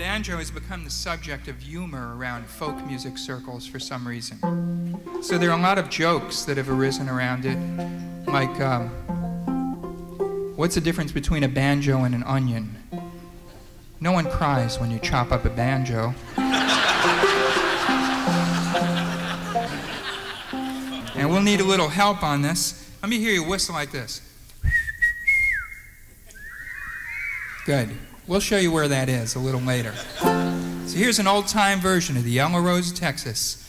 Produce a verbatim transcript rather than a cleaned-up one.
banjo has become the subject of humor around folk music circles for some reason. So there are a lot of jokes that have arisen around it, like, um, what's the difference between a banjo and an onion? No one cries when you chop up a banjo. And we'll need a little help on this. Let me hear you whistle like this. Good. We'll show you where that is a little later. So here's an old-time version of the Yellow Rose, Texas.